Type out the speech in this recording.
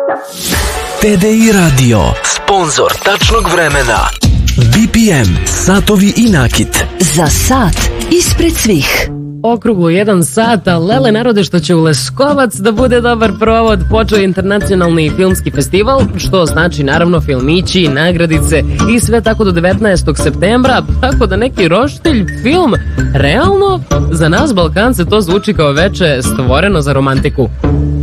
TDI Radio, sponzor tačnog vremena. BPM, satovi i nakit. Za sat ispred svih. Okruglo 1 sat, a lele narode što će u Leskovac da bude dobar provod. Počeo je internacionalni filmski festival, što znači naravno filmići, nagradice i sve tako do 19. septembra, tako da neki roštilj, film, realno, za nas Balkance to zvuči kao veče stvoreno za romantiku.